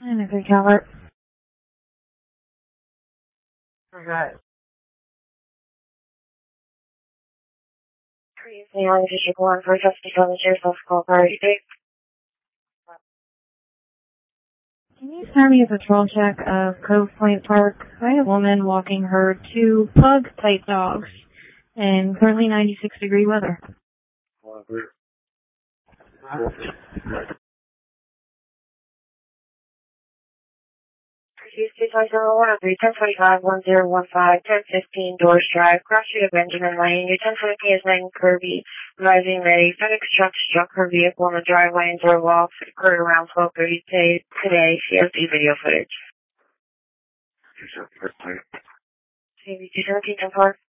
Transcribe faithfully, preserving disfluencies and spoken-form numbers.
And a good Calvert. Okay. Previously on District one for Justice on the Sheriff's Office call priority date. Can you start me a patrol check of Cove Point Park? I have a woman walking her two pug-type dogs in currently ninety-six degree weather. Proceed to five zero one three ten twenty five one zero one five ten fifteen Doors Drive, Cross Street of Benjamin Lane. Your ten twenty is nine Kirby, rising ready. FedEx truck struck her vehicle in the driveway and drove off. It occurred around twelve thirty today. She has the video footage. C B two seventeen ten four.